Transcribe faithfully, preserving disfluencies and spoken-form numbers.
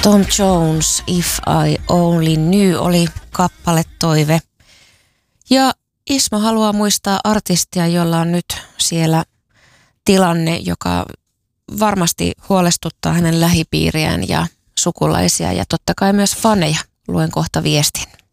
Tom Jones, If I Only Knew oli kappaletoive. Ja Ismo haluaa muistaa artistia, jolla on nyt siellä tilanne, joka varmasti huolestuttaa hänen lähipiiriään ja sukulaisia ja totta kai myös faneja. Luen kohta viestin.